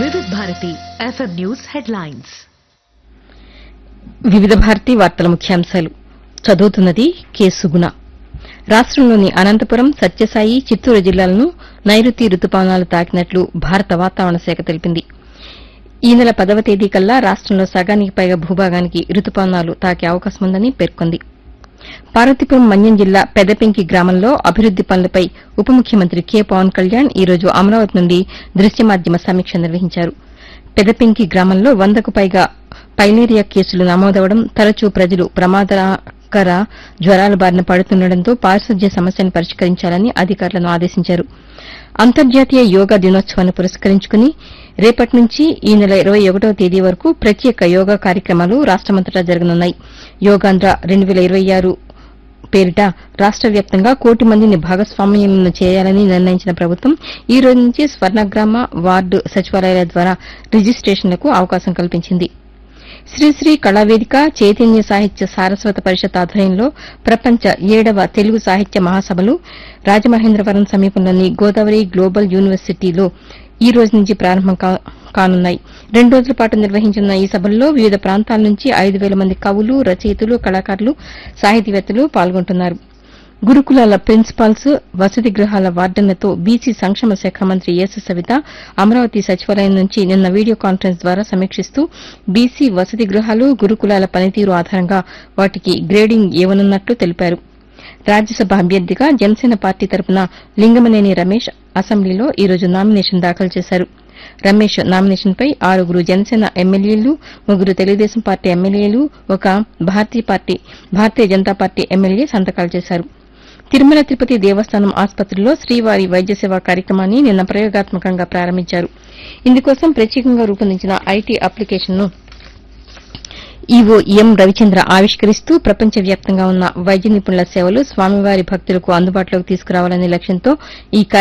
వివిధ Bharati FM news headlines. వివిధ భారతి వార్తల ముఖ్యాంశాలు చదువుతున్నది కె సుగుణ. రాష్టంలోని అనంతపురం, సత్యసాయి, చిత్తూరు జిల్లాలను నైరుతి రుతుపవనాలు తాకినట్లు భారత వాతావరణ శాఖ తెలిపింది. ఈ నెల 10వ తేదీ కల్లా రాష్టంలో సగానికి పైగా భూభాగానికి రుతుపవనాలు తాకే అవకాశముందని పేర్కొంది. పార్వతీపురం మన్యం జిల్లా పెదపెంకి గ్రామంలో అభివృద్ది పనులపై ఉప ముఖ్యమంత్రి కె పవన్ కళ్యాణ్ ఈ రోజు అమరావతి నుండి దృశ్య మాధ్యమ సమీక్ష నిర్వహించారు. పెదపెంకి గ్రామంలో 100కు పైగా పైలేరియా కేసులు నమోదవడం, తరచూ ప్రజలు ప్రమాదకర జ్వరాల బారిన పడుతుండటంతో పారిశుద్ధ్య సమస్యను పరిష్కరించాలని అధికారులను ఆదేశించారు. అంతర్జాతీయ యోగా దినోత్సవాన్ని పురస్కరించుకుని రేపటి నుంచి ఈ నెల 21వ తేదీ వరకు ప్రత్యేక యోగా కార్యక్రమాలు రాష్టమంతటా జరగనున్నాయి. యోగాంధ్ర 2026 పేరిట రాష్ట వ్యాప్తంగా 1 కోటి మందిని భాగస్వామ్యులను చేయాలని నిర్ణయించిన ప్రభుత్వం ఈ రోజు నుంచి స్వర్ణగ్రామ, వార్డు సచివాలయాల ద్వారా రిజిస్టేషన్లకు అవకాశం కల్పించింది. శ్రీశ్రీ కళావేదిక, చైతన్య సాహిత్య సారస్వత పరిషత్ ఆధ్వర్యంలో ప్రపంచ 7వ తెలుగు సాహిత్య మహాసభలు రాజమహేంద్రవరం సమీపంలోని గోదావరి గ్లోబల్ యూనివర్సిటీలో ఈ రోజు నుంచి ప్రారంభం కానున్నాయి. 2 రోజుల పాటు నిర్వహించనున్న ఈ సభల్లో వివిధ ప్రాంతాల నుంచి 5,000 మంది కవులు, రచయితలు, కళాకారులు, సాహితీవేత్తలు పాల్గొంటున్నారు. గురుకులాల ప్రిన్సిపాల్స్, వసతి గృహాల వార్డెన్లతో బీసీ సంక్షేమ శాఖ మంత్రి ఏసు సవిత అమరావతి సచివాలయం నుంచి నిన్న వీడియో కాన్ఫరెన్స్ ద్వారా సమీక్షిస్తూ బీసీ వసతి గృహాలు, గురుకులాల పనితీరు ఆధారంగా వాటికి గ్రేడింగ్ ఇవ్వనున్నట్లు తెలిపారు. రాజ్యసభ అభ్యర్థిగా జనసేన పార్టీ తరపున లింగమనేని రమేష్ అసెంబ్లీలో ఈ రోజు నామినేషన్ దాఖలు చేశారు. రమేష్ నామినేషన్పై 6 జనసేన ఎమ్మెల్యేలు, 3 తెలుగుదేశం పార్టీ ఎమ్మెల్యేలు, 1 భారతీయ జనతా పార్టీ ఎమ్మెల్యే సంతకాలు చేశారు. తిరుమల తిరుపతి దేవస్థానం ఆసుపత్రిలో శ్రీవారి వైద్య సేవా కార్యక్రమాన్ని నిన్న ప్రయోగాత్మకంగా ప్రారంభించారు. ఇందుకోసం ప్రత్యేకంగా రూపొందించిన ఐటీ అప్లికేషన్ను ఈవో ఎం రవిచంద్ర ఆవిష్కరిస్తూ ప్రపంచవ్యాప్తంగా ఉన్న వైద్య నిపుణుల సేవలు స్వామివారి భక్తులకు అందుబాటులోకి తీసుకురావాలనే లక్ష్యంతో ఈ